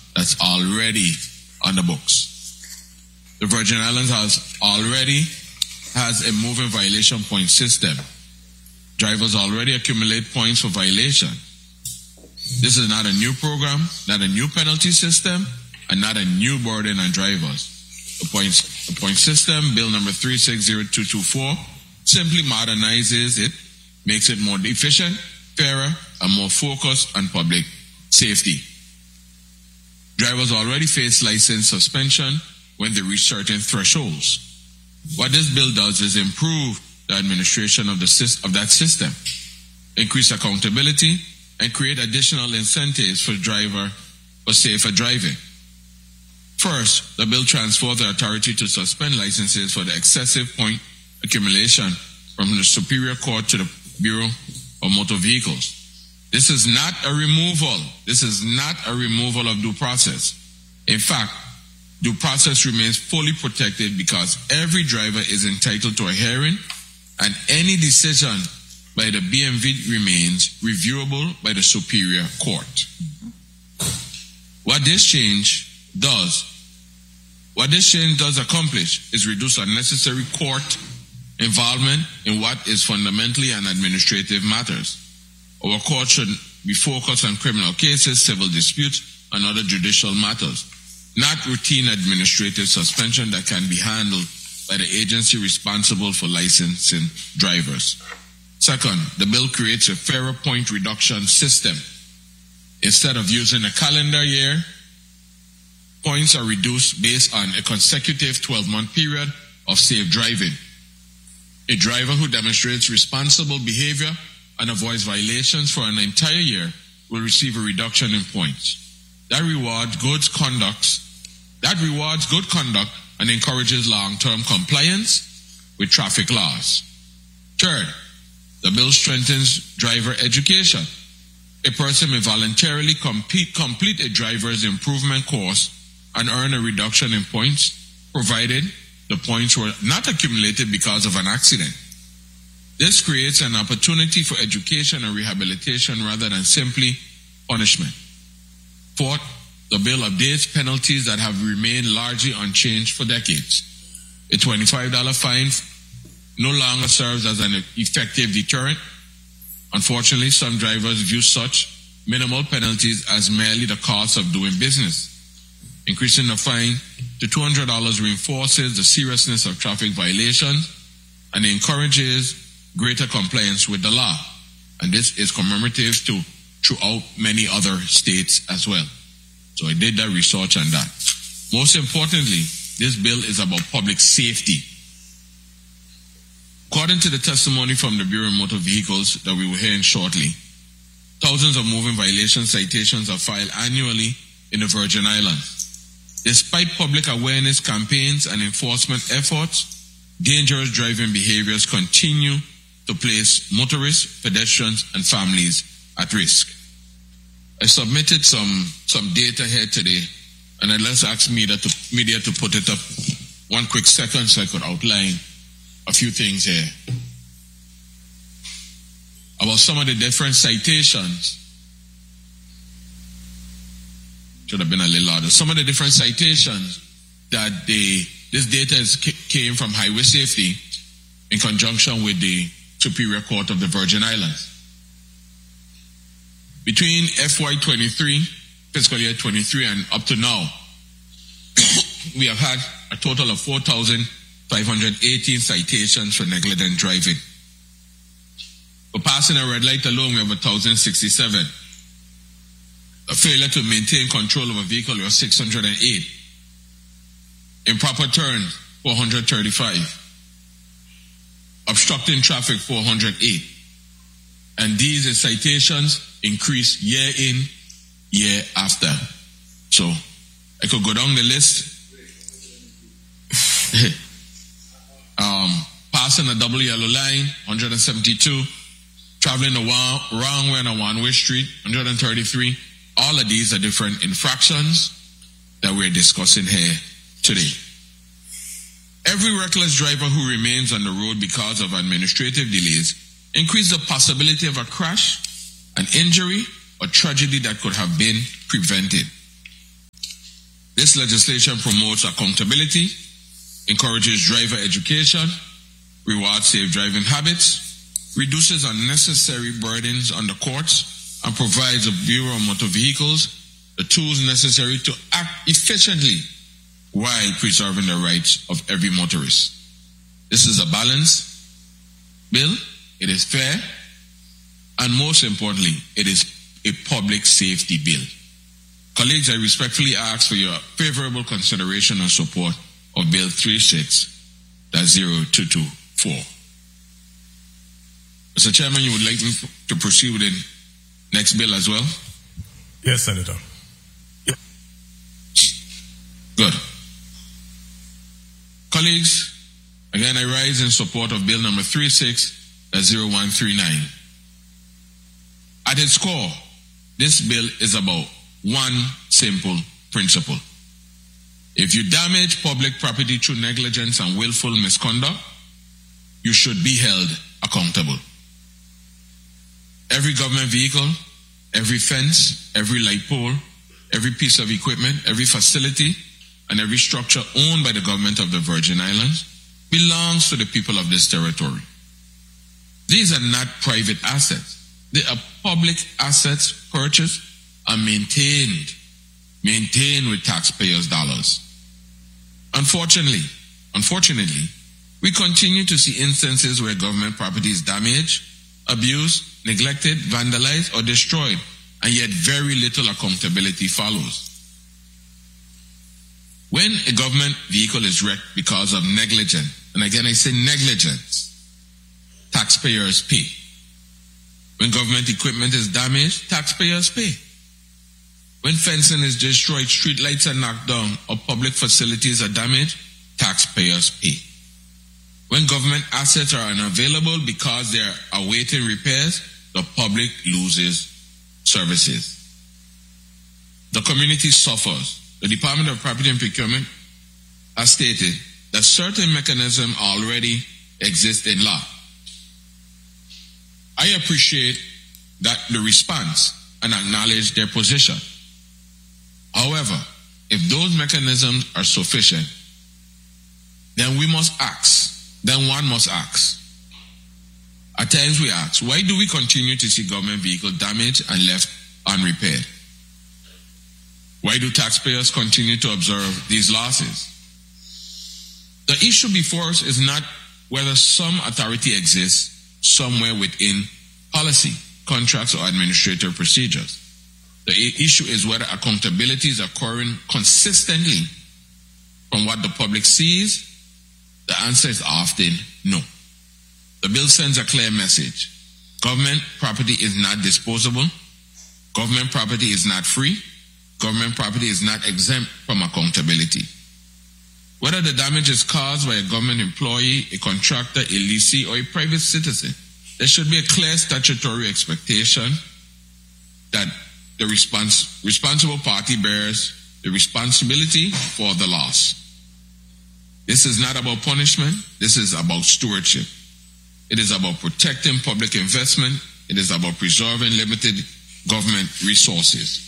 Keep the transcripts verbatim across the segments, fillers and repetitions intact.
that's already on the books. The Virgin Islands has already has a moving violation point system. Drivers already accumulate points for violation. This is not a new program, not a new penalty system, and not a new burden on drivers. The points, the point system, Bill number three six zero two two four, simply modernizes it, makes it more efficient, fairer, and more focused on public safety. Drivers already face license suspension when they reach certain thresholds. What this bill does is improve the administration of the of that system, increase accountability, and create additional incentives for driver for safer driving. First, the bill transfers the authority to suspend licenses for the excessive point accumulation from the Superior Court to the Bureau of Motor Vehicles. This is not a removal. This is not a removal of due process. In fact, due process remains fully protected because every driver is entitled to a hearing, and any decision by the B M V remains reviewable by the Superior Court. Mm-hmm. What this change does, what this change does accomplish is reduce unnecessary court involvement in what is fundamentally an administrative matters. Our court should be focused on criminal cases, civil disputes, and other judicial matters, not routine administrative suspension that can be handled by the agency responsible for licensing drivers. Second, the bill creates a fairer point reduction system. Instead of using a calendar year, points are reduced based on a consecutive twelve-month period of safe driving. A driver who demonstrates responsible behavior and avoids violations for an entire year will receive a reduction in points. That rewards good conduct, that rewards good conduct and encourages long-term compliance with traffic laws. Third, the bill strengthens driver education. A person may voluntarily compete, complete a driver's improvement course and earn a reduction in points, provided the points were not accumulated because of an accident. This creates an opportunity for education and rehabilitation rather than simply punishment. Fourth, the bill updates penalties that have remained largely unchanged for decades. A twenty-five dollars fine no longer serves as an effective deterrent. Unfortunately, some drivers view such minimal penalties as merely the cost of doing business. Increasing the fine to two hundred dollars reinforces the seriousness of traffic violations and encourages greater compliance with the law. And this is commemorative to throughout many other states as well. So I did that research on that. Most importantly, this bill is about public safety. According to the testimony from the Bureau of Motor Vehicles that we will hear in shortly, thousands of moving violation citations are filed annually in the Virgin Islands. Despite public awareness campaigns and enforcement efforts, dangerous driving behaviors continue to place motorists, pedestrians, and families at risk. I submitted some, some data here today, and I'd let's ask media to, media to put it up one quick second so I could outline a few things here about some of the different citations. Should have been a little louder. Some of the different citations that they, this data is, came from Highway Safety in conjunction with the Superior Court of the Virgin Islands. Between F Y twenty-three, fiscal year twenty-three, and up to now, we have had a total of four thousand five hundred eighteen citations for negligent driving. For passing a red light alone, we have one thousand sixty-seven. A failure to maintain control of a vehicle, we have six hundred eight. Improper turn, four hundred thirty-five. Obstructing traffic, four hundred eight. And these citations increase year in, year after. So, I could go down the list. um, passing a double yellow line, one hundred seventy-two. Traveling the wrong, wrong way on a one-way street, one hundred thirty-three. All of these are different infractions that we're discussing here today. Every reckless driver who remains on the road because of administrative delays increases the possibility of a crash, an injury, or tragedy that could have been prevented. This legislation promotes accountability, encourages driver education, rewards safe driving habits, reduces unnecessary burdens on the courts, and provides the Bureau of Motor Vehicles the tools necessary to act efficiently while preserving the rights of every motorist. This is a balanced bill, it is fair, and most importantly, it is a public safety bill. Colleagues, I respectfully ask for your favorable consideration and support of Bill thirty-six zero two two four. Mister Chairman, you would like me to proceed with the next bill as well? Yes, Senator. Yeah. Good. Colleagues, again, I rise in support of Bill number thirty-six zero one three nine. At its core, this bill is about one simple principle. If you damage public property through negligence and willful misconduct, you should be held accountable. Every government vehicle, every fence, every light pole, every piece of equipment, every facility, and every structure owned by the government of the Virgin Islands belongs to the people of this territory. These are not private assets. They are public assets purchased and maintained, maintained with taxpayers' dollars. Unfortunately, unfortunately, we continue to see instances where government property is damaged, abused, neglected, vandalized, or destroyed, and yet very little accountability follows. When a government vehicle is wrecked because of negligence, and again I say negligence, taxpayers pay. When government equipment is damaged, taxpayers pay. When fencing is destroyed, street lights are knocked down, or public facilities are damaged, taxpayers pay. When government assets are unavailable because they are awaiting repairs, the public loses services. The community suffers. The Department of Property and Procurement has stated that certain mechanisms already exist in law. I appreciate that the response and acknowledge their position. However, if those mechanisms are sufficient, then we must ask, then one must ask. At times we ask, why do we continue to see government vehicles damaged and left unrepaired? Why do taxpayers continue to observe these losses? The issue before us is not whether some authority exists somewhere within policy, contracts, or administrative procedures. The issue is whether accountability is occurring consistently from what the public sees. The answer is often no. The bill sends a clear message. Government property is not disposable. Government property is not free. Government property is not exempt from accountability. Whether the damage is caused by a government employee, a contractor, a lessee, or a private citizen, there should be a clear statutory expectation that the respons- responsible party bears the responsibility for the loss. This is not about punishment. This is about stewardship. It is about protecting public investment. It is about preserving limited government resources.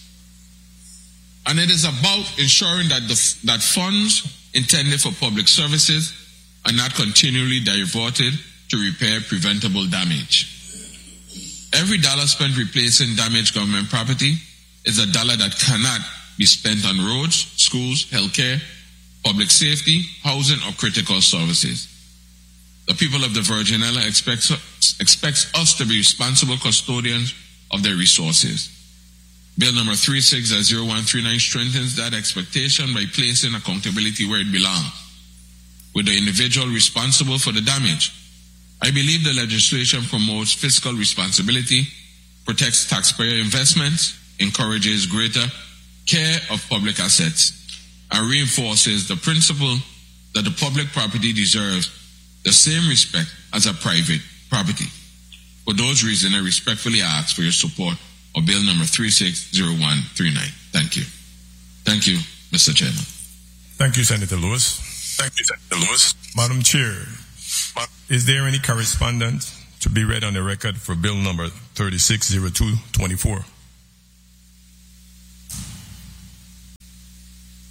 And it is about ensuring that, the, that funds intended for public services are not continually diverted to repair preventable damage. Every dollar spent replacing damaged government property is a dollar that cannot be spent on roads, schools, healthcare, public safety, housing, or critical services. The people of the Virgin Islands expects, expects us to be responsible custodians of their resources. Bill number thirty-six zero one three nine strengthens that expectation by placing accountability where it belongs, with the individual responsible for the damage. I believe the legislation promotes fiscal responsibility, protects taxpayer investments, encourages greater care of public assets, and reinforces the principle that the public property deserves the same respect as a private property. For those reasons, I respectfully ask for your support of Bill number thirty-six zero one three nine. Thank you. Thank you, Mister Chairman. Thank you, Senator Lewis. Thank you, Senator Lewis. Madam Chair, is there any correspondence to be read on the record for Bill number thirty-six zero two two four?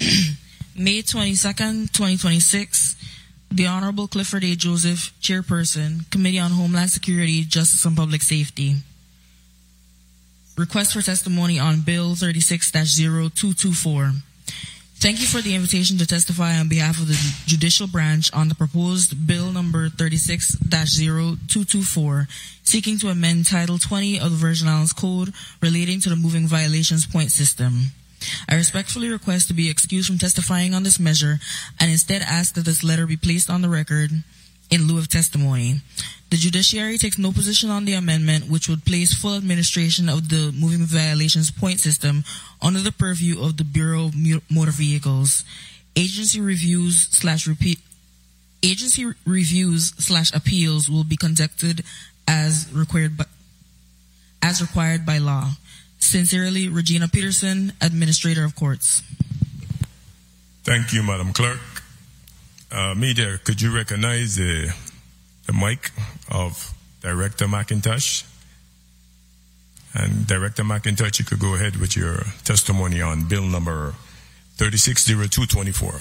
May twenty-second, twenty twenty-six, the Honorable Clifford A. Joseph, Chairperson, Committee on Homeland Security, Justice and Public Safety. Request for testimony on Bill thirty-six dash zero two two four. Thank you for the invitation to testify on behalf of the Judicial Branch on the proposed Bill number thirty-six dash zero two two four, seeking to amend Title twenty of the Virgin Islands Code relating to the moving violations point system. I respectfully request to be excused from testifying on this measure and instead ask that this letter be placed on the record in lieu of testimony. The judiciary takes no position on the amendment, which would place full administration of the moving violations point system under the purview of the Bureau of Motor Vehicles. Agency reviews slash repeat agency reviews slash appeals will be conducted as required by as required by law. Sincerely, Regina Peterson, Administrator of Courts. Thank you, Madam Clerk. Uh, media, could you recognize the, the mic of Director McIntosh? And Director McIntosh, you could go ahead with your testimony on Bill number thirty-six dash zero two two four.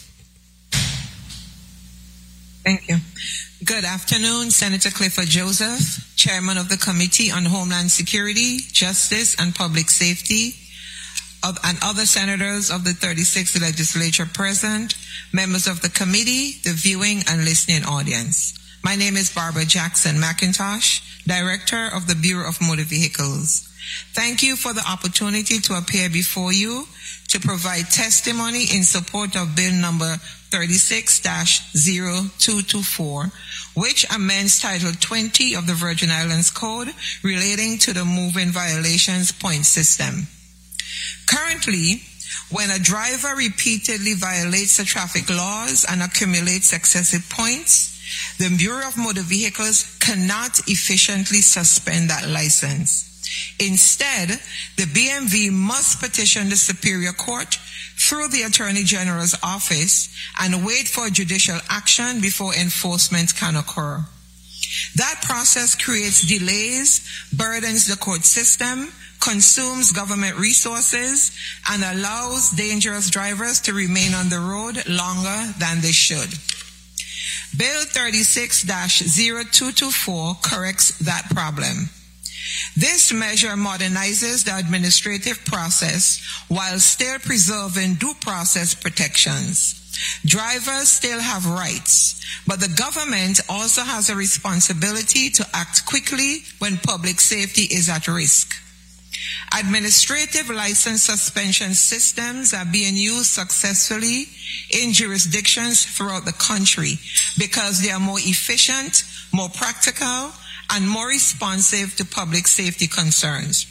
Thank you. Good afternoon, Senator Clifford Joseph, Chairman of the Committee on Homeland Security, Justice and Public Safety, of, and other senators of the thirty-sixth Legislature present, members of the committee, the viewing and listening audience. My name is Barbara Jackson McIntosh, Director of the Bureau of Motor Vehicles. Thank you for the opportunity to appear before you to provide testimony in support of Bill number thirty-six dash zero two two four, which amends Title twenty of the Virgin Islands Code relating to the moving violations point system. Currently, when a driver repeatedly violates the traffic laws and accumulates excessive points, the Bureau of Motor Vehicles cannot efficiently suspend that license. Instead, the B M V must petition the Superior Court through the Attorney General's office and wait for judicial action before enforcement can occur. That process creates delays, burdens the court system, consumes government resources, and allows dangerous drivers to remain on the road longer than they should. Bill thirty-six dash zero two two four corrects that problem. This measure modernizes the administrative process while still preserving due process protections. Drivers still have rights, but the government also has a responsibility to act quickly when public safety is at risk. Administrative license suspension systems are being used successfully in jurisdictions throughout the country because they are more efficient, more practical, and more responsive to public safety concerns.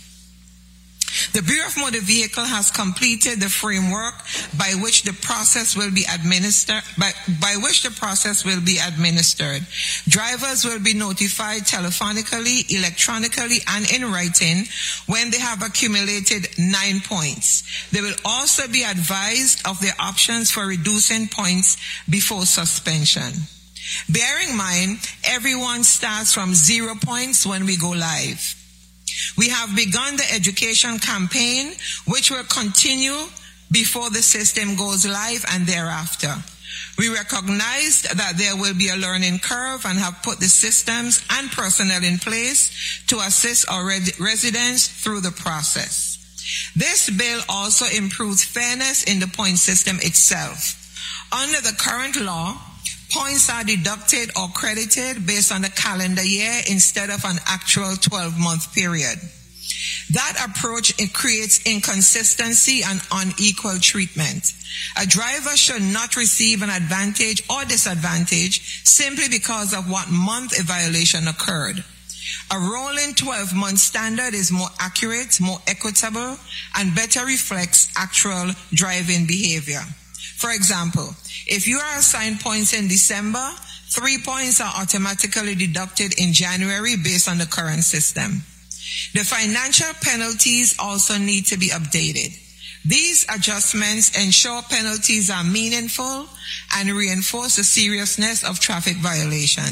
The Bureau of Motor Vehicle has completed the framework by which the process will be administered. By, by which the process will be administered. Drivers will be notified telephonically, electronically, and in writing when they have accumulated nine points. They will also be advised of their options for reducing points before suspension. Bear in mind, everyone starts from zero points when we go live. We have begun the education campaign, which will continue before the system goes live and thereafter. We recognize that there will be a learning curve and have put the systems and personnel in place to assist our residents through the process. This bill also improves fairness in the point system itself. Under the current law, points are deducted or credited based on the calendar year instead of an actual twelve-month period. That approach it creates inconsistency and unequal treatment. A driver should not receive an advantage or disadvantage simply because of what month a violation occurred. A rolling twelve-month standard is more accurate, more equitable, and better reflects actual driving behavior. For example, if you are assigned points in December, three points are automatically deducted in January based on the current system. The financial penalties also need to be updated. These adjustments ensure penalties are meaningful and reinforce the seriousness of traffic violations.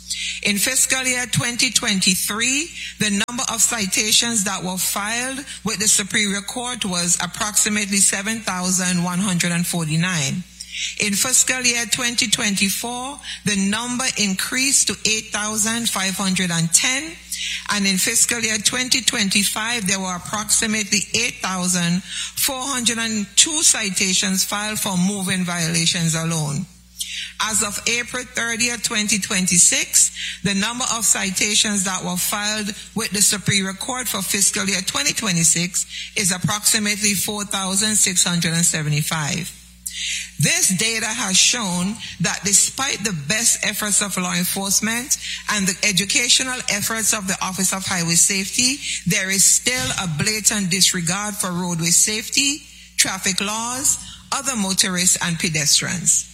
In fiscal year twenty twenty-three, the number of citations that were filed with the Superior Court was approximately seven thousand one hundred forty-nine. In fiscal year twenty twenty-four, the number increased to eight thousand five hundred ten, and in fiscal year twenty twenty-five, there were approximately eight thousand four hundred two citations filed for moving violations alone. As of April thirtieth, twenty twenty-six, the number of citations that were filed with the Superior Court for fiscal year twenty twenty-six is approximately four thousand six hundred seventy-five. This data has shown that despite the best efforts of law enforcement and the educational efforts of the Office of Highway Safety, there is still a blatant disregard for roadway safety, traffic laws, other motorists, and pedestrians.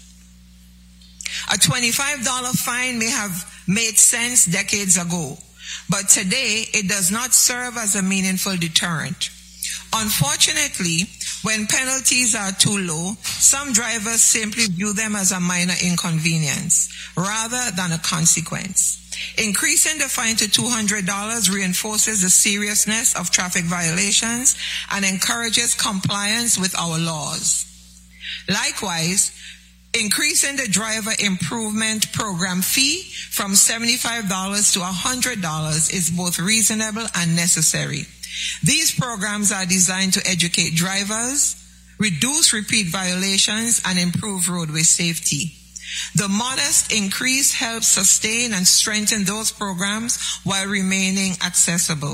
A twenty-five dollar fine may have made sense decades ago, but today it does not serve as a meaningful deterrent. Unfortunately, when penalties are too low, some drivers simply view them as a minor inconvenience rather than a consequence. Increasing the fine to two hundred dollars reinforces the seriousness of traffic violations and encourages compliance with our laws. Likewise, increasing the driver improvement program fee from seventy-five dollars to one hundred dollars is both reasonable and necessary. These programs are designed to educate drivers, reduce repeat violations, and improve roadway safety. The modest increase helps sustain and strengthen those programs while remaining accessible.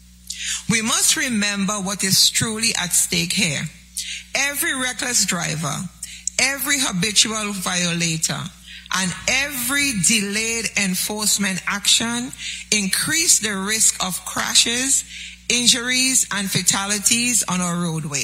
We must remember what is truly at stake here. Every reckless driver, every habitual violator, and every delayed enforcement action increase the risk of crashes, injuries, and fatalities on our roadway.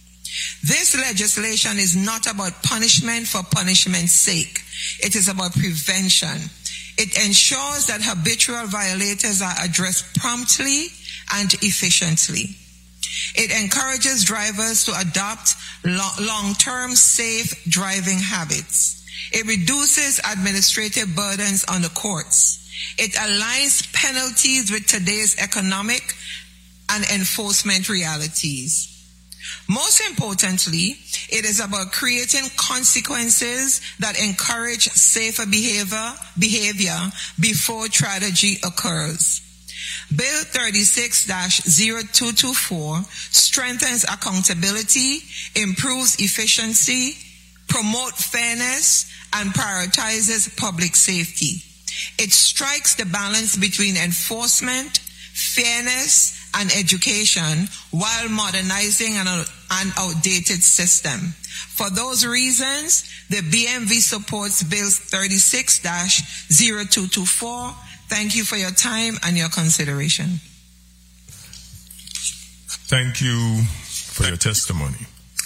This legislation is not about punishment for punishment's sake. It is about prevention. It ensures that habitual violators are addressed promptly and efficiently. It encourages drivers to adopt long-term safe driving habits. It reduces administrative burdens on the courts. It aligns penalties with today's economic and enforcement realities. Most importantly, it is about creating consequences that encourage safer behavior, behavior before tragedy occurs. Bill thirty-six dash zero two two four strengthens accountability, improves efficiency, promotes fairness, and prioritizes public safety. It strikes the balance between enforcement, fairness, and education while modernizing an, an outdated system. For those reasons, the B M V supports Bill thirty-six dash zero two two four. Thank you for your time and your consideration. Thank you for your testimony.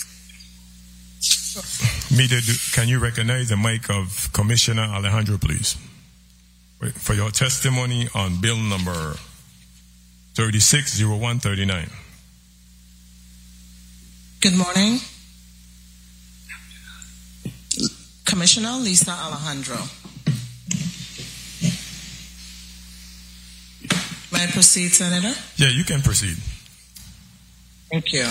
Media, can you recognize the mic of Commissioner Alejandro, please? For your testimony on bill number thirty-six oh one thirty-nine. Good morning. Commissioner Lisa Alejandro. May I proceed, Senator? Yeah, you can proceed. Thank you.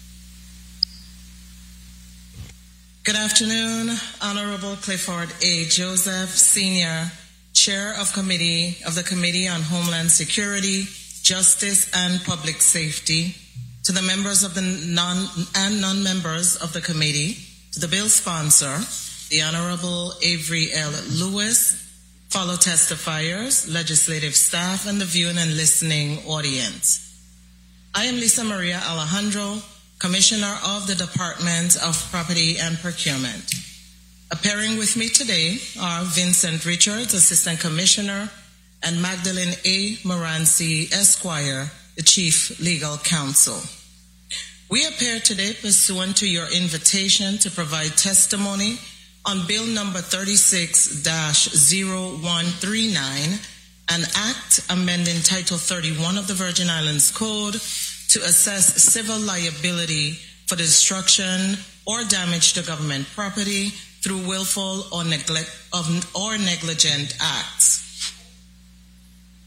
Good afternoon, Honorable Clifford A. Joseph, Senior Chair of Committee of the Committee on Homeland Security, Justice, and Public Safety, to the members of the non and non-members of the committee, to the bill sponsor, the Honorable Avery L. Lewis, fellow testifiers, legislative staff, and the viewing and listening audience. I am Lisa Maria Alejandro, Commissioner of the Department of Property and Procurement. Appearing with me today are Vincent Richards, Assistant Commissioner, and Magdalene A. Moranci, Esquire, the Chief Legal Counsel. We appear today pursuant to your invitation to provide testimony on Bill number thirty-six dash oh one thirty-nine, an act amending Title thirty-one of the Virgin Islands Code to assess civil liability for the destruction or damage to government property through willful or, neglect, or negligent acts.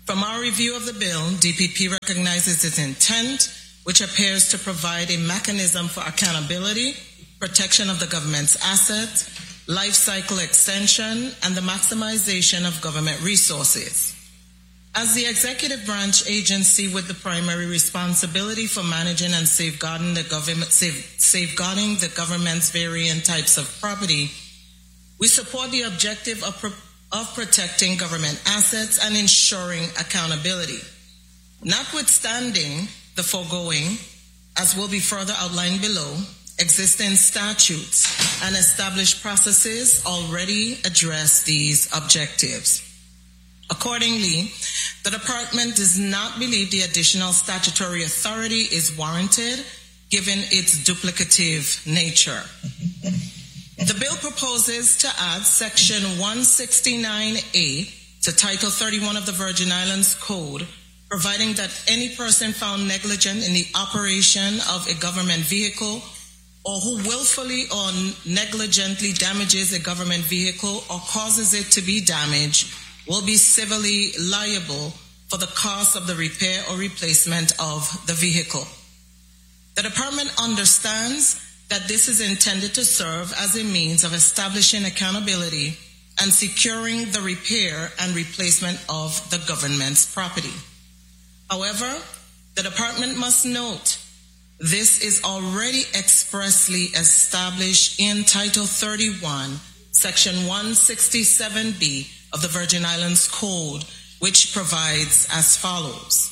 From our review of the bill, D P P recognizes its intent, which appears to provide a mechanism for accountability, protection of the government's assets, life cycle extension, and the maximization of government resources. As the executive branch agency with the primary responsibility for managing and safeguarding the government, safeguarding the government's varying types of property, we support the objective of, pro of protecting government assets and ensuring accountability. Notwithstanding the foregoing, as will be further outlined below, existing statutes and established processes already address these objectives. Accordingly, the department does not believe the additional statutory authority is warranted given its duplicative nature. The bill proposes to add Section one sixty-nine A to Title thirty-one of the Virgin Islands Code, providing that any person found negligent in the operation of a government vehicle or who willfully or negligently damages a government vehicle or causes it to be damaged will be civilly liable for the cost of the repair or replacement of the vehicle. The department understands that this is intended to serve as a means of establishing accountability and securing the repair and replacement of the government's property. However, the department must note this is already expressly established in Title thirty-one, Section one sixty-seven B of the Virgin Islands Code, which provides as follows.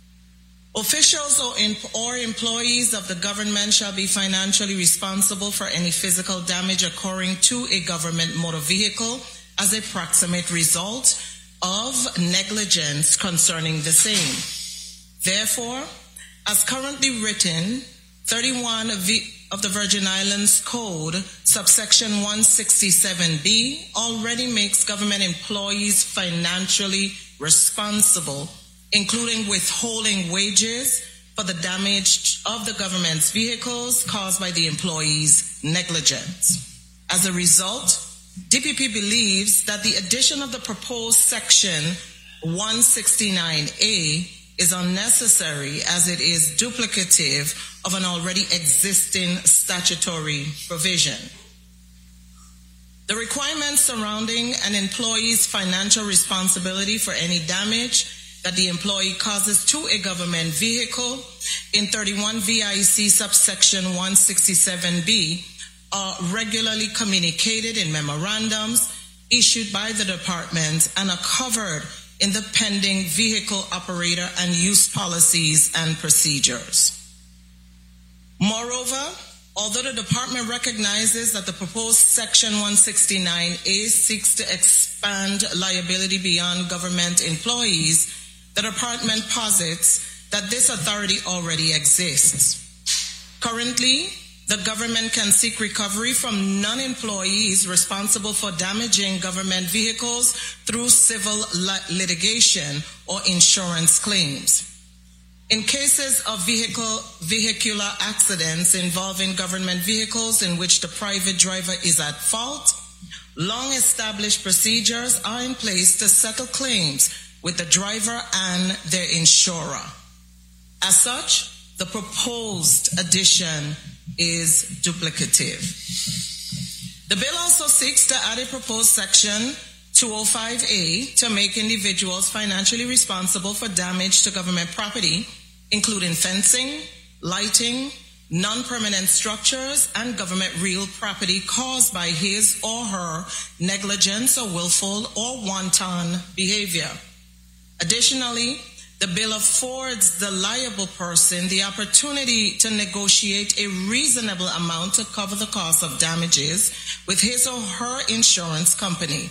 Officials or, in, or employees of the government shall be financially responsible for any physical damage occurring to a government motor vehicle as a proximate result of negligence concerning the same. Therefore, as currently written, thirty-one of the Virgin Islands Code, subsection one sixty-seven B, already makes government employees financially responsible, including withholding wages for the damage of the government's vehicles caused by the employee's negligence. As a result, D P P believes that the addition of the proposed section one sixty-nine A is unnecessary as it is duplicative of an already existing statutory provision. The requirements surrounding an employee's financial responsibility for any damage that the employee causes to a government vehicle in thirty-one V I C subsection one sixty-seven B are regularly communicated in memorandums issued by the department and are covered in the pending vehicle operator and use policies and procedures. Moreover, although the department recognizes that the proposed Section one sixty-nine A seeks to expand liability beyond government employees, the department posits that this authority already exists. Currently, the government can seek recovery from non-employees responsible for damaging government vehicles through civil litigation or insurance claims. In cases of vehicle, vehicular accidents involving government vehicles in which the private driver is at fault, long-established procedures are in place to settle claims with the driver and their insurer. As such, the proposed addition is duplicative. The bill also seeks to add a proposed section two oh five A to make individuals financially responsible for damage to government property, including fencing, lighting, non-permanent structures, and government real property caused by his or her negligence or willful or wanton behavior. Additionally, the bill affords the liable person the opportunity to negotiate a reasonable amount to cover the cost of damages with his or her insurance company,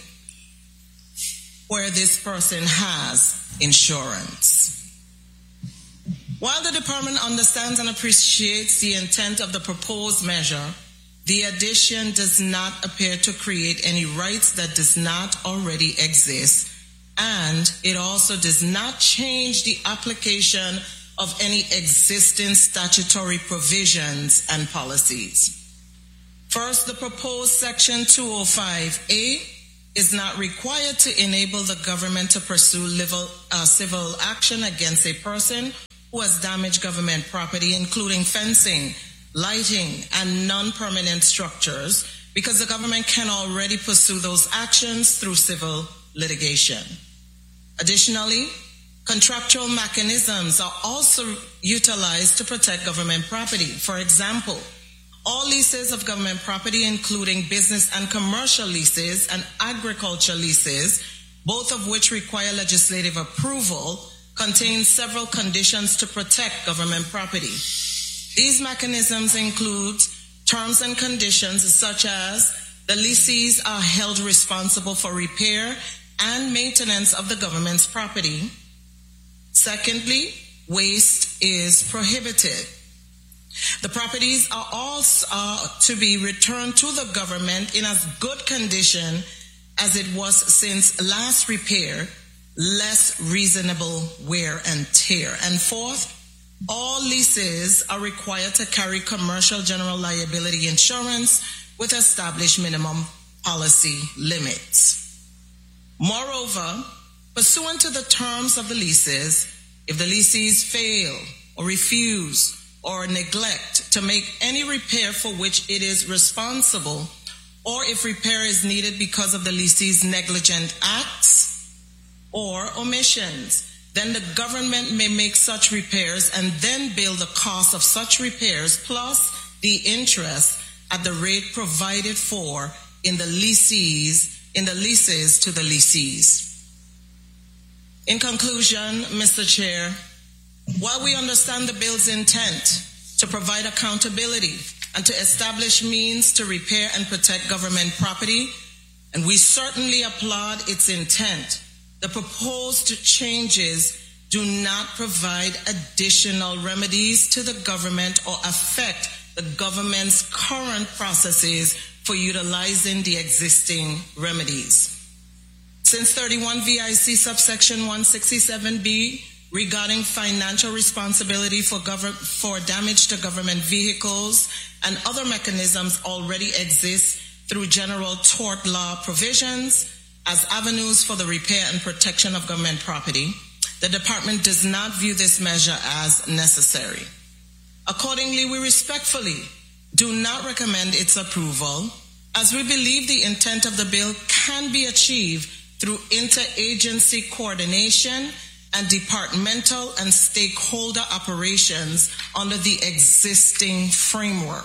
where this person has insurance. While the department understands and appreciates the intent of the proposed measure, the addition does not appear to create any rights that does not already exist, and it also does not change the application of any existing statutory provisions and policies. First, the proposed Section two oh five A is not required to enable the government to pursue level, uh, civil action against a person who has damaged government property, including fencing, lighting, and non-permanent structures, because the government can already pursue those actions through civil litigation. Additionally, contractual mechanisms are also utilized to protect government property. For example, all leases of government property, including business and commercial leases and agriculture leases, both of which require legislative approval, contain several conditions to protect government property. These mechanisms include terms and conditions such as the lessees are held responsible for repair and maintenance of the government's property. Secondly, waste is prohibited. The properties are also uh, to be returned to the government in as good condition as it was since last repair, less reasonable wear and tear. And fourth, all leases are required to carry commercial general liability insurance with established minimum policy limits. Moreover, pursuant to the terms of the leases, if the lessees fail or refuse or neglect to make any repair for which it is responsible, or if repair is needed because of the lessee's negligent acts or omissions, then the government may make such repairs and then bill the cost of such repairs plus the interest at the rate provided for in the lessees, in the leases to the lessees. In conclusion, Mister Chair, while we understand the bill's intent to provide accountability and to establish means to repair and protect government property, and we certainly applaud its intent, the proposed changes do not provide additional remedies to the government or affect the government's current processes for utilizing the existing remedies. Since thirty-one V I C subsection one sixty-seven B regarding financial responsibility for, gov- for damage to government vehicles and other mechanisms already exist through general tort law provisions as avenues for the repair and protection of government property, the department does not view this measure as necessary. Accordingly, we respectfully do not recommend its approval, as we believe the intent of the bill can be achieved through interagency coordination and departmental and stakeholder operations under the existing framework.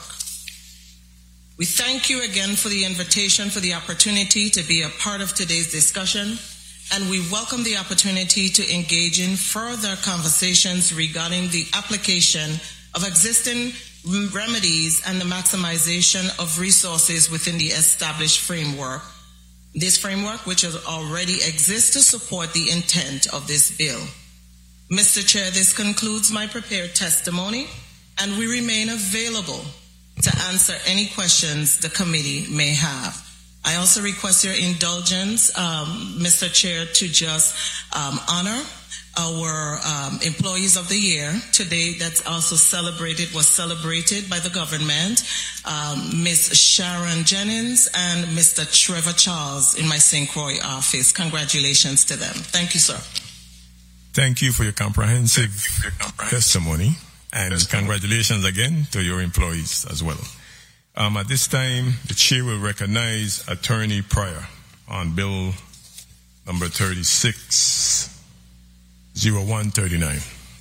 We thank you again for the invitation, for the opportunity to be a part of today's discussion, and we welcome the opportunity to engage in further conversations regarding the application of existing remedies and the maximization of resources within the established framework. This framework, which already exists to support the intent of this bill. Mister Chair, this concludes my prepared testimony, and we remain available to answer any questions the committee may have. I also request your indulgence, um, Mister Chair, to just um, honor our um, employees of the year today. That's also celebrated, was celebrated by the government, um, Miz Sharon Jennings and Mister Trevor Charles in my Saint Croix office. Congratulations to them. Thank you, sir. Thank you for your comprehensive, for your comprehensive testimony, and testimony. Congratulations again to your employees as well. Um, at this time, the chair will recognize Attorney Pryor on Bill number thirty-six oh one thirty-nine.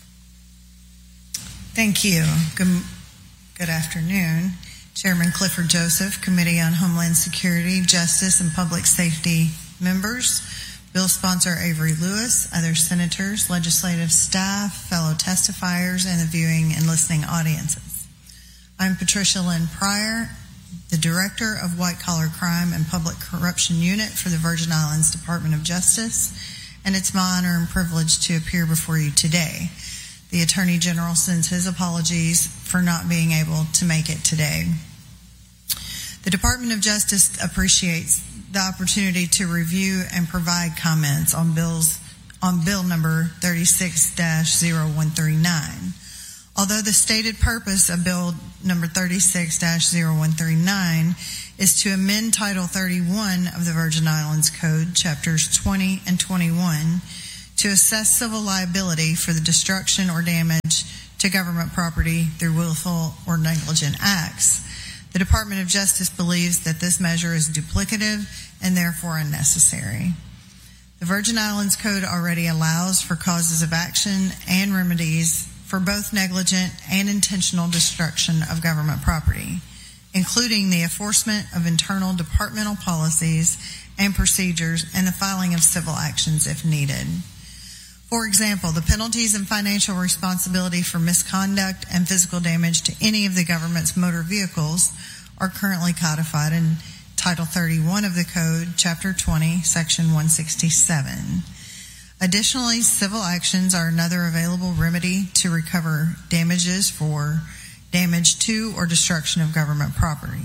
Thank you. Good, good afternoon. Chairman Clifford Joseph, Committee on Homeland Security, Justice, and Public Safety members, bill sponsor Avery Lewis, other senators, legislative staff, fellow testifiers, and the viewing and listening audiences. I'm Patricia Lynn Pryor, the Director of White Collar Crime and Public Corruption Unit for the Virgin Islands Department of Justice, and it's my honor and privilege to appear before you today. The Attorney General sends his apologies for not being able to make it today. The Department of Justice appreciates the opportunity to review and provide comments on bills on bill number thirty-six dash oh one thirty-nine. Although the stated purpose of bill number thirty-six dash zero one three nine is to amend Title thirty-one of the Virgin Islands Code, Chapters twenty and twenty-one, to assess civil liability for the destruction or damage to government property through willful or negligent acts. The Department of Justice believes that this measure is duplicative and therefore unnecessary. The Virgin Islands Code already allows for causes of action and remedies for both negligent and intentional destruction of government property, including the enforcement of internal departmental policies and procedures and the filing of civil actions if needed. For example, the penalties and financial responsibility for misconduct and physical damage to any of the government's motor vehicles are currently codified in Title thirty-one of the Code, Chapter twenty, Section one sixty-seven. Additionally, civil actions are another available remedy to recover damages for damage to or destruction of government property.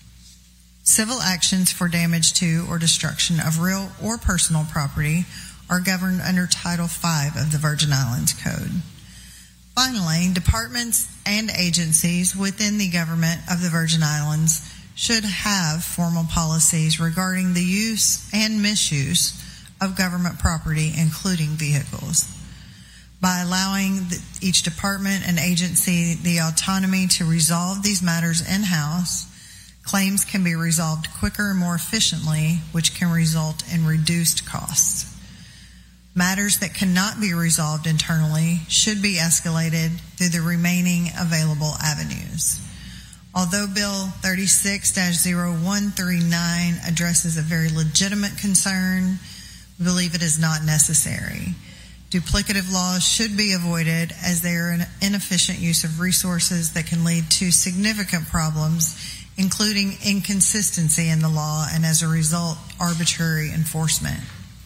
Civil actions for damage to or destruction of real or personal property are governed under Title five of the Virgin Islands Code. Finally, departments and agencies within the government of the Virgin Islands should have formal policies regarding the use and misuse of government property, including vehicles. By allowing the, each department and agency the autonomy to resolve these matters in-house, claims can be resolved quicker and more efficiently, which can result in reduced costs. Matters that cannot be resolved internally should be escalated through the remaining available avenues. Although Bill thirty-six dash zero one three nine addresses a very legitimate concern, we believe it is not necessary. Duplicative laws should be avoided as they are an inefficient use of resources that can lead to significant problems, including inconsistency in the law and, as a result, arbitrary enforcement.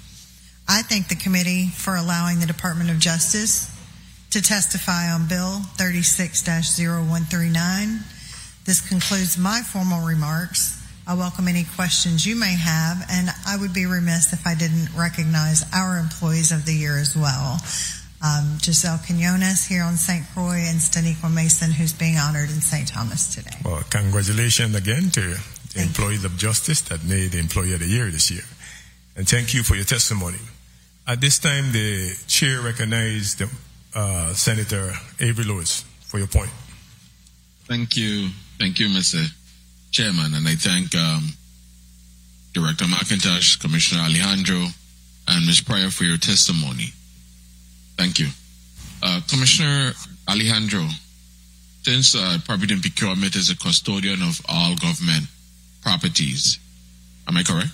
I thank the committee for allowing the Department of Justice to testify on Bill thirty-six dash zero one three nine. This concludes my formal remarks. I welcome any questions you may have, and I would be remiss if I didn't recognize our employees of the year as well. Um, Giselle Quinones here on Saint Croix and Staniqua Mason, who's being honored in Saint Thomas today. Well, congratulations again to the Thank employees you. of justice that made the Employee of the Year this year. And thank you for your testimony. At this time, the chair recognizes uh, Senator Avery Lewis for your point. Thank you. Thank you, Mister Chairman, and I thank um, Director McIntosh, Commissioner Alejandro, and Miz Pryor for your testimony. Thank you. Uh, Commissioner Alejandro, since uh, property and procurement is a custodian of all government properties, am I correct?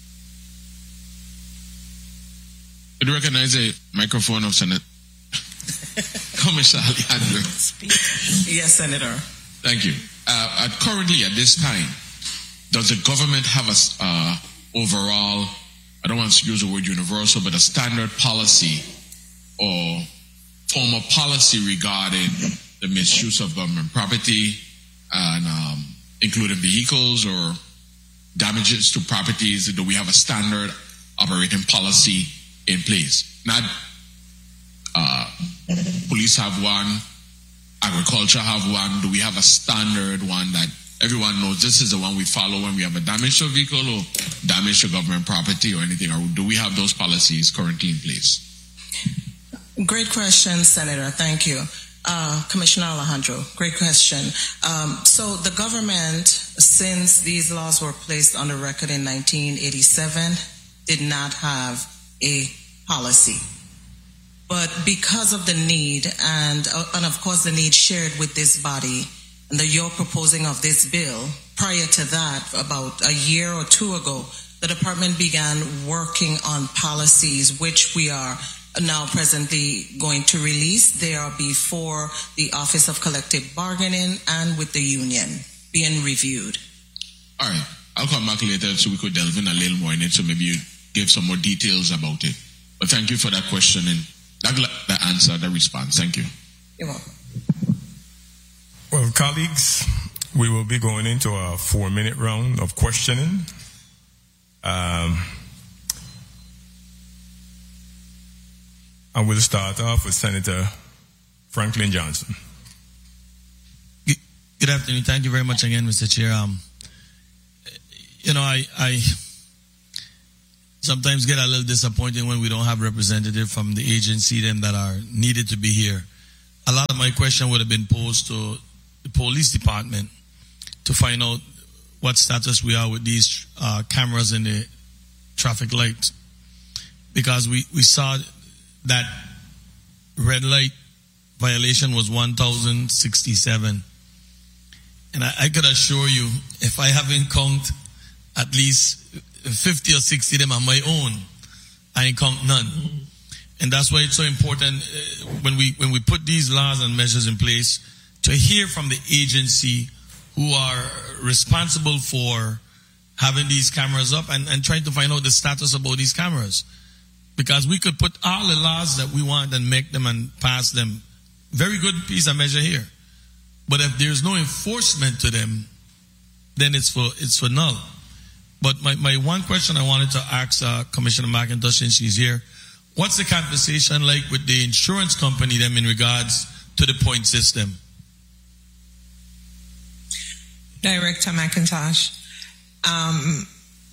Could you recognize a microphone of Senate Commissioner Alejandro? Yes, Senator. Thank you. Uh, at currently, at this time, does the government have a uh, overall, I don't want to use the word universal, but a standard policy or form of policy regarding the misuse of government property and um, including vehicles or damages to properties? Do we have a standard operating policy in place? Not uh, police have one, agriculture have one. Do we have a standard one that everyone knows this is the one we follow when we have a damage to a vehicle or damage to government property or anything? Or do we have those policies currently in place? Great question, Senator. Thank you. Uh, Commissioner Alejandro, great question. Um, so the government, since these laws were placed on the record in nineteen eighty-seven, did not have a policy. But because of the need and, uh, and of course the need shared with this body and the you're proposing of this bill, prior to that, about a year or two ago, the department began working on policies which we are now presently going to release. They are before the Office of Collective Bargaining and with the union being reviewed. All right. I'll come back later so we could delve in a little more in it, so maybe you give some more details about it. But thank you for that question and that, that answer, that response. Thank you. You're welcome. Well, colleagues, we will be going into a four-minute round of questioning. Um, and we'll start off with Senator Franklin Johnson. Good good afternoon. Thank you very much again, Mister Chair. Um, you know, I, I sometimes get a little disappointed when we don't have representatives from the agency them that are needed to be here. A lot of my question would have been posed to the police department to find out what status we are with these uh, cameras in the traffic lights, because we, we saw that red light violation was one thousand sixty-seven. And I, I could assure you, if I haven't counted at least fifty or sixty of them on my own, I ain't count none. And that's why it's so important uh, when we when we put these laws and measures in place to hear from the agency who are responsible for having these cameras up and, and trying to find out the status about these cameras. Because we could put all the laws that we want and make them and pass them. Very good piece of measure here. But if there's no enforcement to them, then it's for it's for null. But my, my one question I wanted to ask uh, Commissioner McIntosh, since she's here, what's the conversation like with the insurance company them in regards to the point system? Director McIntosh. Um,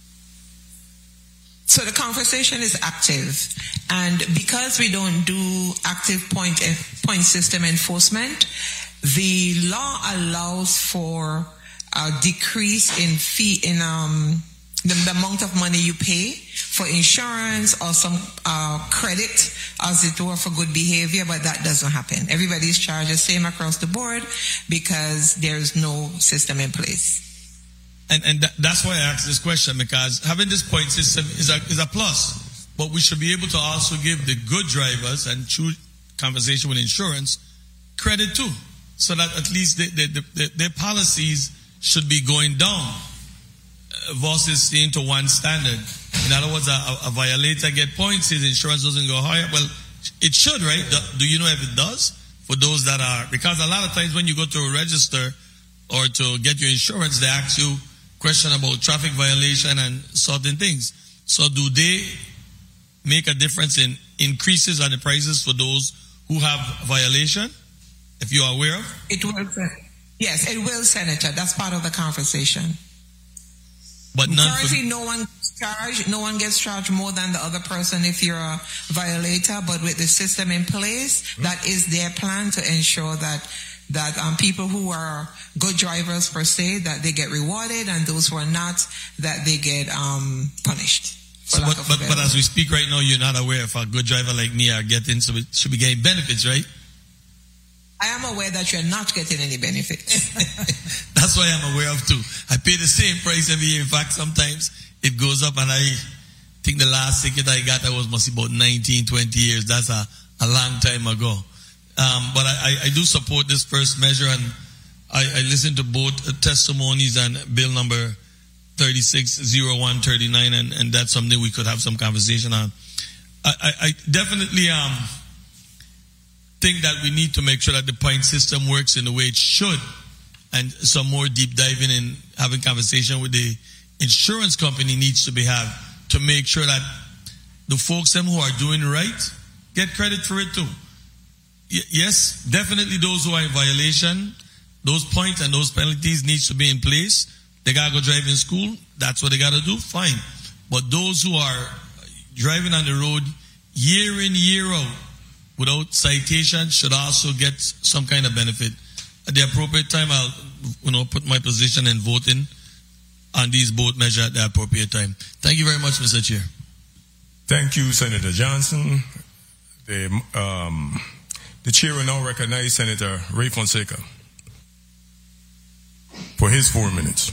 so the conversation is active, and because we don't do active point point system enforcement, the law allows for a decrease in fee in um the, the amount of money you pay for insurance or some uh, credit, as it were, for good behavior, but that doesn't happen. Everybody's charged the same across the board because there's no system in place. And and that, that's why I asked this question, because having this point system is a is a plus, but we should be able to also give the good drivers and true conversation with insurance credit too, so that at least the, the, the, their policies should be going down versus staying to one standard. In other words, a, a violator get points, his insurance doesn't go higher. Well, it should, right? Do you know if it does? For those that are, because a lot of times when you go to a register or to get your insurance, they ask you question about traffic violation and certain things. So do they make a difference in increases on the prices for those who have violation, if you are aware of? It will, yes, it will, Senator. That's part of the conversation. But none currently, for... no one gets charged. No one gets charged more than the other person if you're a violator. But with the system in place, mm-hmm. that is their plan to ensure that that um, people who are good drivers per se, that they get rewarded, and those who are not, that they get um, punished. So, but but, but as we speak right now, you're not aware if a good driver like me are getting so it should be getting benefits, right? I am aware that you're not getting any benefits. That's why I'm aware of too. I pay the same price every year. In fact, sometimes it goes up, and I think the last ticket I got, I was must be about nineteen, twenty years. That's a, a long time ago. Um, but I, I do support this first measure, and I, I listened to both testimonies and bill number thirty-six oh one thirty-nine, and, and that's something we could have some conversation on. I, I, I definitely um, think that we need to make sure that the point system works in the way it should, and some more deep diving and having conversation with the insurance company needs to be had to make sure that the folks them who are doing right get credit for it too. Y- yes, definitely those who are in violation, those points and those penalties needs to be in place. They gotta go drive in school. That's what they gotta do. Fine. But those who are driving on the road year in, year out without citation should also get some kind of benefit. At the appropriate time, I'll you know put my position in voting on these both measures at the appropriate time. Thank you very much, Mister Chair. Thank you, Senator Johnson. The, um, the chair will now recognize Senator Ray Fonseca for his four minutes.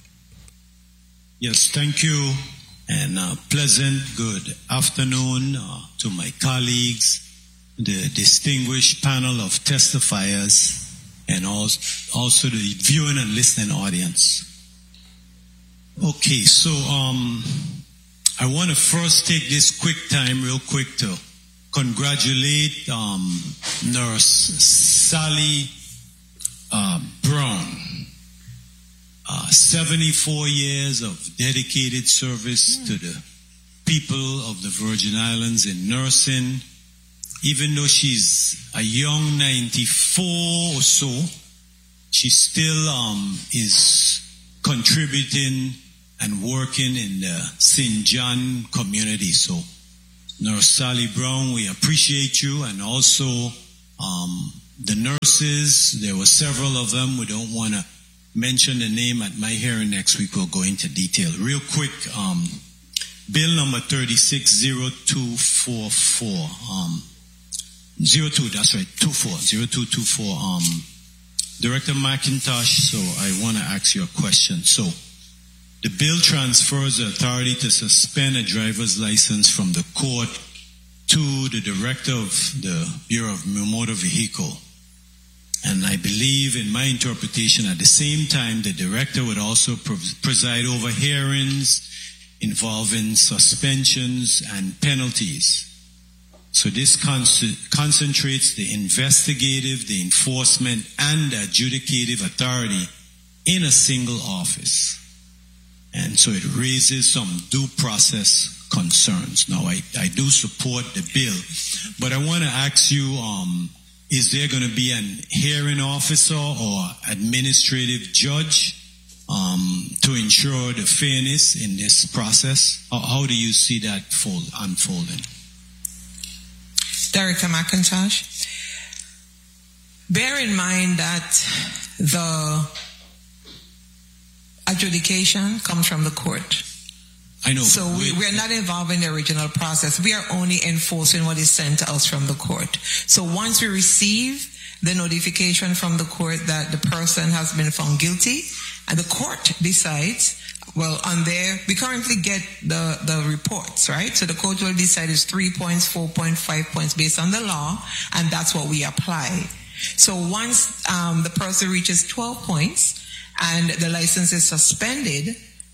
Yes, thank you, and uh, pleasant good afternoon uh, to my colleagues, the distinguished panel of testifiers, and also the viewing and listening audience. Okay, so um, I want to first take this quick time, real quick, to congratulate um, Nurse Sally uh, Brown. Uh, seventy-four years of dedicated service mm. to the people of the Virgin Islands in nursing. Even though she's a young ninety-four or so, she still um, is contributing and working in the Saint John community. So, Nurse Sally Brown, we appreciate you, and also um, the nurses. There were several of them. We don't want to mention the name. At my hearing next week, we'll go into detail. Real quick, um, bill number thirty-six zero two four four. Um, zero two, that's right, two four, zero two two four. Um, Director McIntosh, so I want to ask you a question. So, the bill transfers the authority to suspend a driver's license from the court to the director of the Bureau of Motor Vehicle. And I believe, in my interpretation, at the same time, the director would also preside over hearings involving suspensions and penalties. So this con- concentrates the investigative, the enforcement, and the adjudicative authority in a single office. And so it raises some due process concerns. Now, I, I do support the bill, but I want to ask you, um, is there going to be an hearing officer or administrative judge um, to ensure the fairness in this process? How, how do you see that fold, unfolding? Director McIntosh, bear in mind that the adjudication comes from the court. I know. So we, we are not involved in the original process. We are only enforcing what is sent to us from the court. So once we receive the notification from the court that the person has been found guilty, and the court decides, well, on there, we currently get the, the reports, right? So the court will decide it's three points, four points, five points based on the law, and that's what we apply. So once um, the person reaches twelve points, and the license is suspended,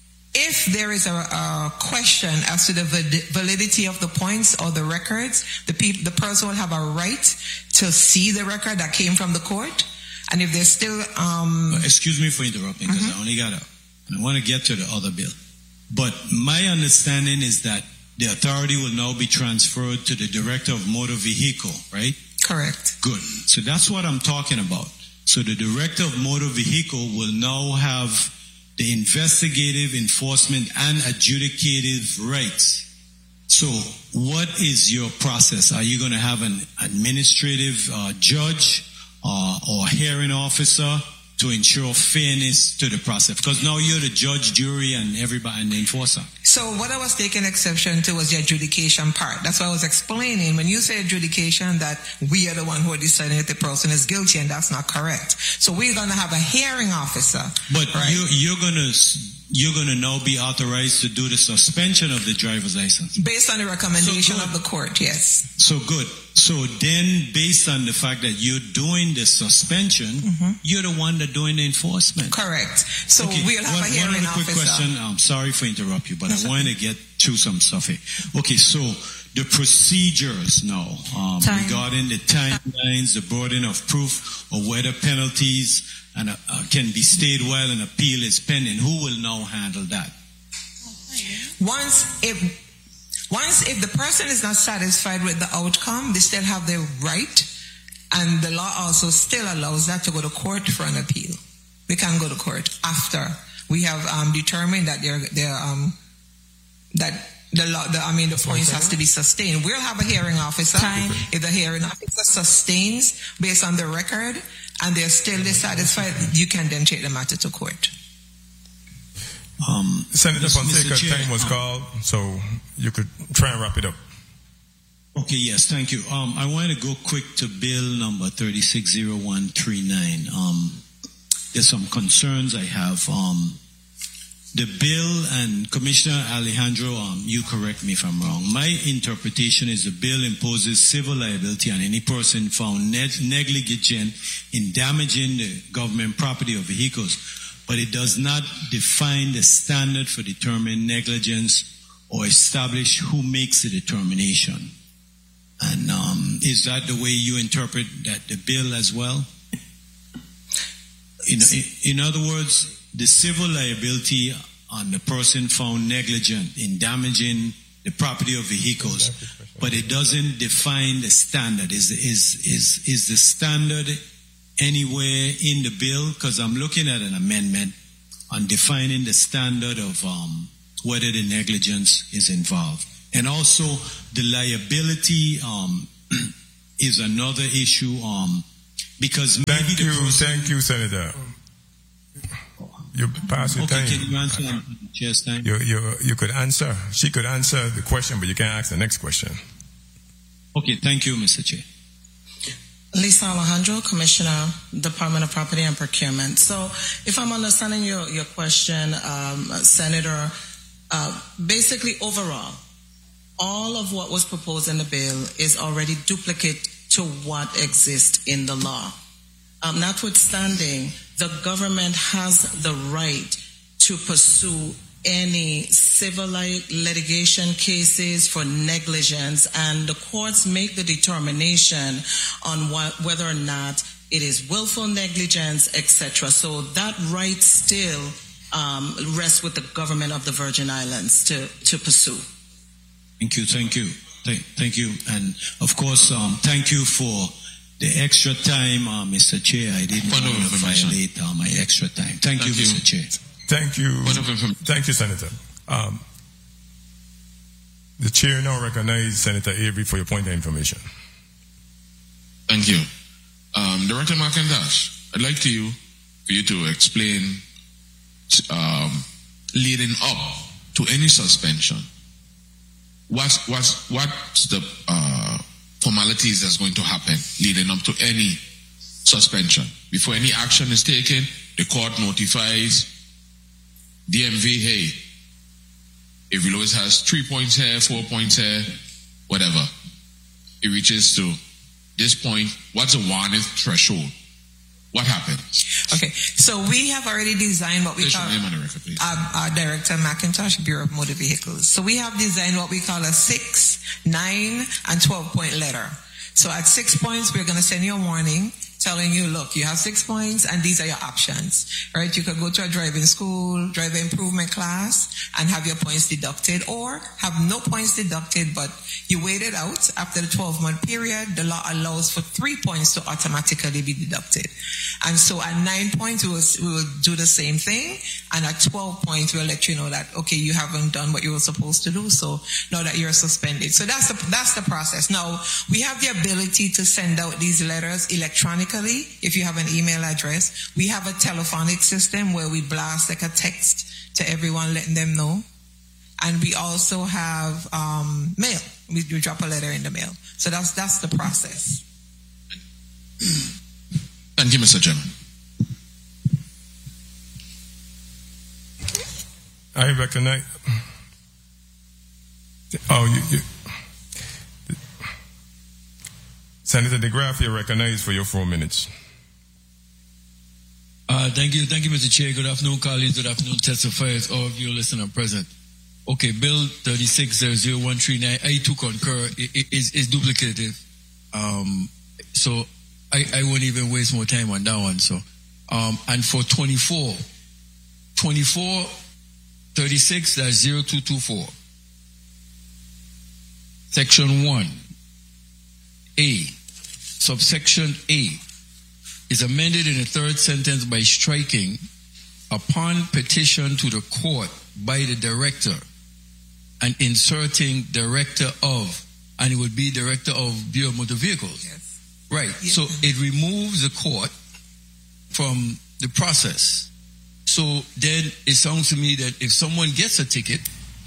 if there is a, a question as to the validity of the points or the records, the, pe- the person will have a right to see the record that came from the court. And if there's still... Um, Excuse me for interrupting, because mm-hmm. I only got to... I want to get to the other bill. But my understanding is that the authority will now be transferred to the Director of Motor Vehicle, right? Correct. Good. So that's what I'm talking about. So the Director of Motor Vehicle will now have the investigative, enforcement, and adjudicative rights. So what is your process? Are you going to have an administrative uh, judge uh, or hearing officer to ensure fairness to the process? Because now you're the judge, jury, and everybody, and the enforcer. So what I was taking exception to was the adjudication part. That's what I was explaining. When you say adjudication, that we are the one who are deciding if the person is guilty, and that's not correct. So we're going to have a hearing officer. But right? you, you're going to you're going to now be authorized to do the suspension of the driver's license based on the recommendation so of the court. Yes. So good. So then, based on the fact that you're doing the suspension, mm-hmm. you're the one that doing the enforcement. Correct. So okay. we'll have one, a hearing one other quick officer. question. I'm sorry for interrupt you, but That's I wanted to get through some stuff here. Okay, so the procedures now um, regarding the timelines, the burden of proof, or whether penalties and uh, can be stayed while an appeal is pending. Who will now handle that? Once if once if the person is not satisfied with the outcome, they still have their right, and the law also still allows that to go to court for an appeal. They can go to court after we have um, determined that they're they're um, that the law, the, I mean, the points has to be sustained. We'll have a hearing officer. Time. If the hearing officer sustains based on the record and they're still dissatisfied, you can then take the matter to court. Um, Senator Fonseca, time was called, so you could try and wrap it up. Okay, yes, thank you. Um, I want to go quick to bill number thirty-six zero one three nine. Um, there's some concerns I have. Um, The bill, and Commissioner Alejandro, um, you correct me if I'm wrong. My interpretation is the bill imposes civil liability on any person found ne- negligent in damaging the government property or vehicles, but it does not define the standard for determining negligence or establish who makes the determination. And um, is that the way you interpret that the bill as well? In, in, in other words, the civil liability on the person found negligent in damaging the property of vehicles, but it doesn't define the standard. Is is is is the standard anywhere in the bill? Because I'm looking at an amendment on defining the standard of um, whether the negligence is involved. And also the liability um, is another issue um, because maybe thank the you, person... Thank you, Senator. You pass your okay, time. can you answer Chair's time? You, you, you could answer. She could answer the question, but you can't ask the next question. Okay, thank you, Mister Chair. Lisa Alejandro, Commissioner, Department of Property and Procurement. So if I'm understanding your, your question, um, Senator, uh, basically overall, all of what was proposed in the bill is already duplicate to what exists in the law. Um, notwithstanding, the government has the right to pursue any civil litigation cases for negligence, and the courts make the determination on what, whether or not it is willful negligence, et cetera. So that right still um, rests with the government of the Virgin Islands to, to pursue. Thank you, thank you, thank, thank you, and of course, um, thank you for the extra time, uh, Mister Chair. I didn't want to violate uh, my extra time. Thank, thank you, you, Mister Chair. Thank you. Thank you, Senator. Um, the chair now recognizes Senator Avery for your point of information. Thank you. Um, Director McIntosh, I'd like to you, for you to explain um, leading up to any suspension. What's, what's, what's the uh, formalities that's going to happen leading up to any suspension? Before any action is taken, the court notifies D M V, hey, if Lewis has three points here, four points here, whatever, it reaches to this point, what's a warning threshold? What happened? Okay, so we have already designed what we Please call name on the record, please. Our, our Director McIntosh, Bureau of Motor Vehicles. So we have designed what we call a six, nine, and twelve point letter. So at six points, we're going to send you a warning telling you, look, you have six points and these are your options, right? You could go to a driving school, driver improvement class and have your points deducted, or have no points deducted, but you wait it out. After the twelve month period, the law allows for three points to automatically be deducted. And so at nine points, we will, we will do the same thing. And at twelve points, we'll let you know that, okay, you haven't done what you were supposed to do. So now that you're suspended. So that's the, that's the process. Now, we have the ability to send out these letters electronically. If you have an email address, we have a telephonic system where we blast like a text to everyone, letting them know. And we also have um, mail. We do drop a letter in the mail. So that's that's the process. Thank you, Mister Chairman. I recognize. Oh, you, you, Senator DeGraff, you're recognized for your four minutes. Uh, thank you, thank you, Mister Chair. Good afternoon, colleagues. Good afternoon, testifiers. All of you listening present. Okay, Bill thirty-six zero one three nine. I too concur. It, it, is is duplicative. Um, so I, I won't even waste more time on that one. So, um, and for twenty-four, twenty-four thirty-six zero two two four, section one, A, subsection A, is amended in the third sentence by striking, upon petition to the court by the director, and inserting director of, and it would be director of Bureau of Motor Vehicles. Yes. Right. Yes. So it removes the court from the process. So then it sounds to me that if someone gets a ticket,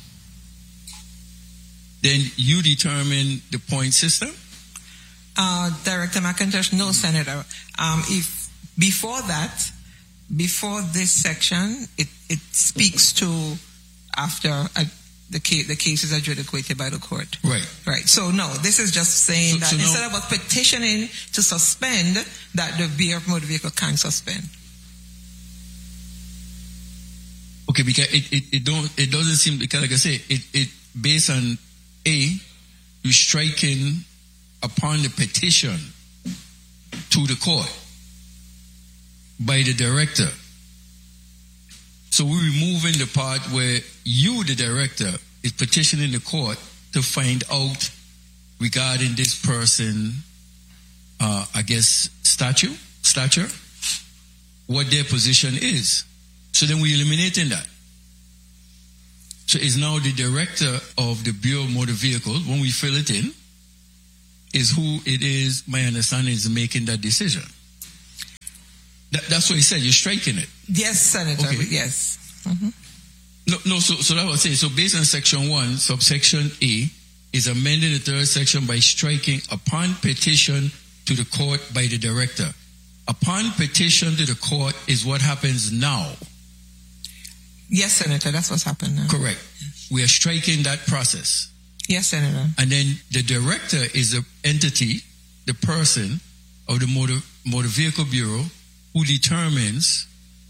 then you determine the point system? Uh, Director McIntosh, no, Senator. Um, if before that, before this section, it, it speaks to after uh, the case, the case is adjudicated by the court. Right. Right. So no, this is just saying So- that so now- instead of us petitioning to suspend, that the Bureau of Motor Vehicle can suspend. Okay, because it, it, it don't it doesn't seem, because like I say, it, it based on A, you striking upon the petition to the court by the director. So we're removing the part where you, the director, is petitioning the court to find out regarding this person, uh, I guess, statute. stature, what their position is. So then we're eliminating that. So it's now the director of the Bureau of Motor Vehicles, when we fill it in, is who it is, my understanding, is making that decision. That, that's what he said, you're striking it. Yes, Senator, okay. yes. Mm-hmm. No, no. So, so that was saying. So, based on Section One, subsection A is amending the third section by striking upon petition to the court by the director. Upon petition to the court is what happens now. Yes, Senator. That's what's happened now. Correct. We are striking that process. Yes, Senator. And then the director is the entity, the person of the Motor Motor Vehicle Bureau who determines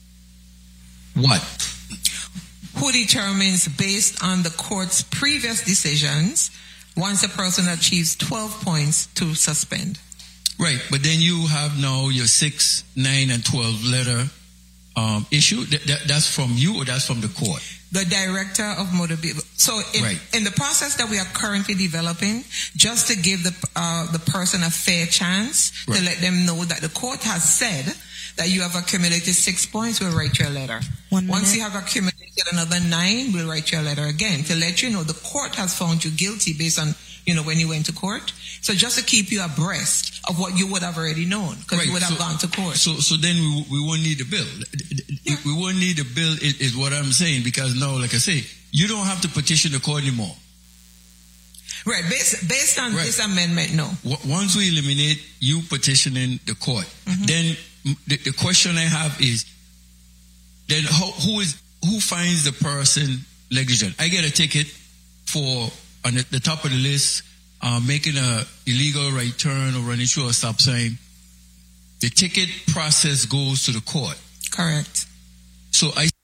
what. Who determines based on the court's previous decisions once a person achieves twelve points to suspend. Right, but then you have now your six, nine, and twelve letter um, issue. That, that, that's from you or that's from the court? The director of motor vehicle. So in, right. in the process that we are currently developing, just to give the uh, the person a fair chance right. to let them know that the court has said that you have accumulated six points, we'll write you a letter. One Once minute. you have accumulated another nine, we'll write you a letter again to let you know the court has found you guilty based on, you know, when you went to court. So just to keep you abreast of what you would have already known, because right. you would have so, gone to court. So, so then we, we won't need a bill. Yeah. We, we won't need a bill is, is what I'm saying, because now, like I say, you don't have to petition the court anymore. Right, based, based on right. this amendment, no. Once we eliminate you petitioning the court, mm-hmm. then the, the question I have is, then how, who is who finds the person negligent? I get a ticket for, on the, the top of the list, uh, making a illegal right turn or running through a stop sign. The ticket process goes to the court. Correct. So I